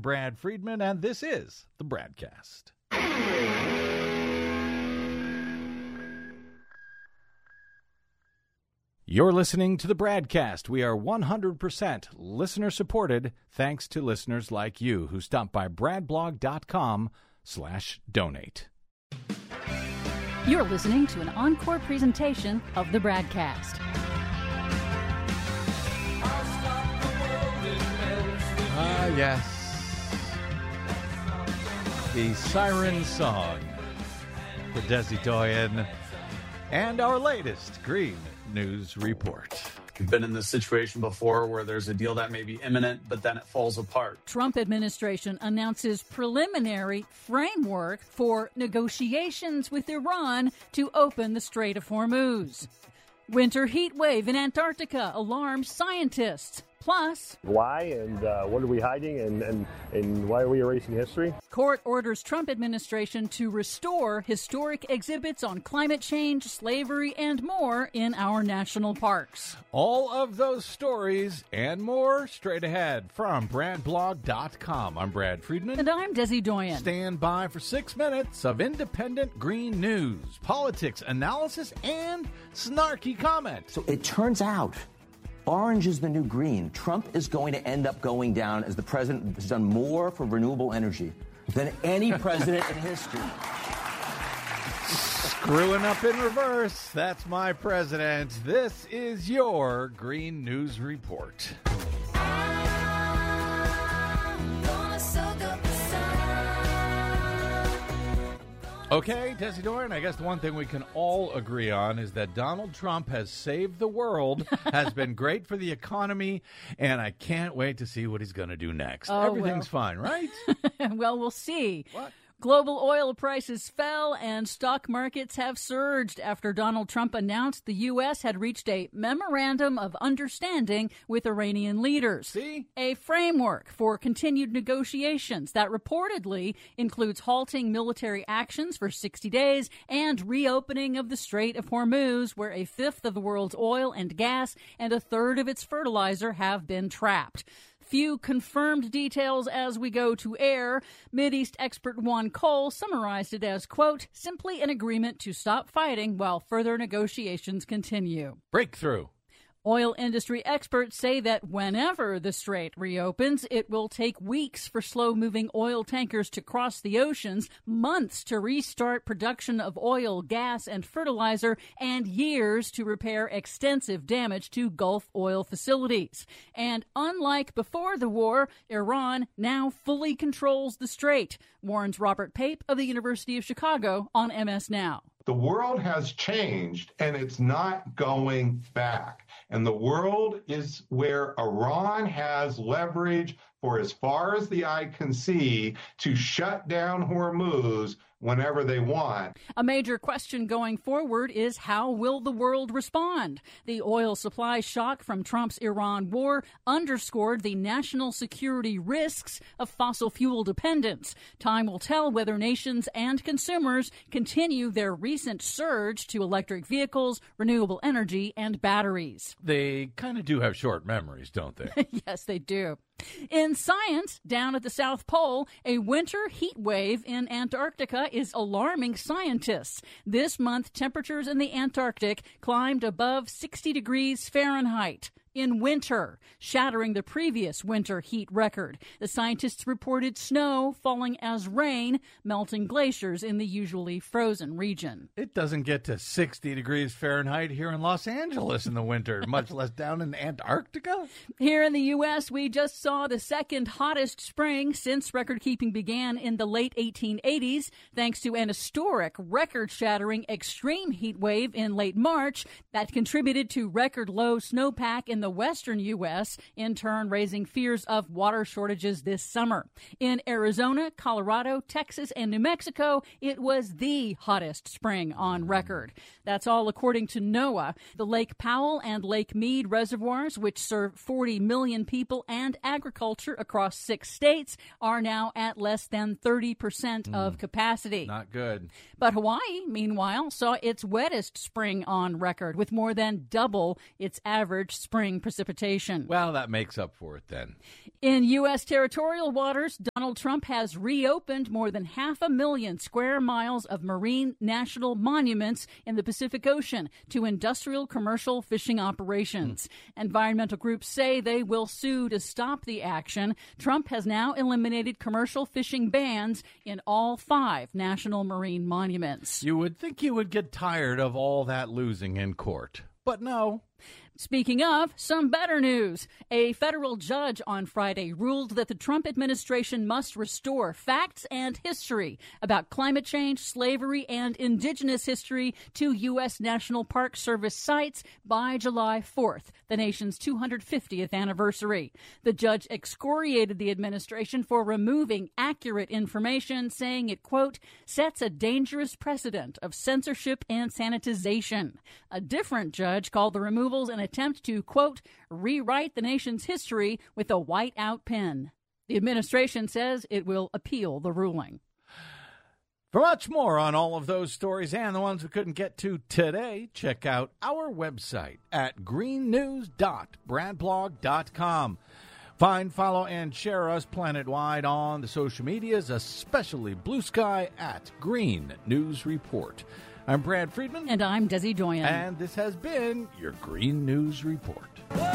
Brad Friedman, and this is the Bradcast. You're listening to the Bradcast. We are 100% listener-supported thanks to listeners like you who stop by bradblog.com/donate. You're listening to an encore presentation of the Bradcast. Yes. The Siren Song for Desi Doyen and our latest Green News Report. We've been in this situation before where there's a deal that may be imminent, but then it falls apart. Trump administration announces preliminary framework for negotiations with Iran to open the Strait of Hormuz. Winter heat wave in Antarctica alarms scientists. Plus, why and what are we hiding and why are we erasing history? Court orders Trump administration to restore historic exhibits on climate change, slavery, and more in our national parks. All of those stories and more straight ahead from BradBlog.com. I'm Brad Friedman. And I'm Desi Doyen. Stand by for 6 minutes of independent green news, politics, analysis, and snarky comment. So it turns out orange is the new green. Trump is going to end up going down as the president has done more for renewable energy than any president in history. Screwing up in reverse. That's my president. This is your Green News Report. Okay, Desi Doyen, I guess the one thing we can all agree on is that Donald Trump has saved the world, has been great for the economy, and I can't wait to see what he's going to do next. Everything's fine, right? Well, we'll see. What? Global oil prices fell and stock markets have surged after Donald Trump announced the U.S. had reached a memorandum of understanding with Iranian leaders. See? A framework for continued negotiations that reportedly includes halting military actions for 60 days and reopening of the Strait of Hormuz, where a fifth of the world's oil and gas and a third of its fertilizer have been trapped. Few confirmed details as we go to air. Mideast expert Juan Cole summarized it as, quote, simply an agreement to stop fighting while further negotiations continue. Breakthrough. Oil industry experts say that whenever the strait reopens, it will take weeks for slow-moving oil tankers to cross the oceans, months to restart production of oil, gas, and fertilizer, and years to repair extensive damage to Gulf oil facilities. And unlike before the war, Iran now fully controls the strait, warns Robert Pape of the University of Chicago on MS Now. The world has changed, and it's not going back. And the world is where Iran has leverage for as far as the eye can see to shut down Hormuz whenever they want. A major question going forward is how will the world respond? The oil supply shock from Trump's Iran war underscored the national security risks of fossil fuel dependence. Time will tell whether nations and consumers continue their recent surge to electric vehicles, renewable energy, and batteries. They kind of do have short memories, don't they? Yes, they do. In science, down at the South Pole, a winter heat wave in Antarctica is alarming scientists. This month, temperatures in the Antarctic climbed above 60 degrees Fahrenheit in winter, shattering the previous winter heat record. The scientists reported snow falling as rain, melting glaciers in the usually frozen region. It doesn't get to 60 degrees Fahrenheit here in Los Angeles in the winter, much less down in Antarctica. Here in the U.S., we just saw the second hottest spring since record-keeping began in the late 1880s, thanks to an historic, record-shattering extreme heat wave in late March that contributed to record-low snowpack in the western U.S., in turn raising fears of water shortages this summer. In Arizona, Colorado, Texas, and New Mexico, it was the hottest spring on record. That's all according to NOAA. The Lake Powell and Lake Mead reservoirs, which serve 40 million people and agriculture across 6 states, are now at less than 30% of capacity. Not good. But Hawaii, meanwhile, saw its wettest spring on record, with more than double its average spring bring precipitation. Well, that makes up for it then. In U.S. territorial waters, Donald Trump has reopened more than 500,000 square miles of marine national monuments in the Pacific Ocean to industrial commercial fishing operations. Environmental groups say they will sue to stop the action. Trump has now eliminated commercial fishing bans in all 5 national marine monuments. You would think you would get tired of all that losing in court, but no. Speaking of, some better news. A federal judge on Friday ruled that the Trump administration must restore facts and history about climate change, slavery, and indigenous history to U.S. National Park Service sites by July 4th, the nation's 250th anniversary. The judge excoriated the administration for removing accurate information, saying it, quote, sets a dangerous precedent of censorship and sanitization. A different judge called the removals an attempt to, quote, rewrite the nation's history with a white-out pen. The administration says it will appeal the ruling. For much more on all of those stories and the ones we couldn't get to today, check out our website at greennews.bradblog.com. Find, follow, and share us planet-wide on the social medias, especially Blue Sky at Green News Report. I'm Brad Friedman. And I'm Desi Doyen. And this has been your Green News Report.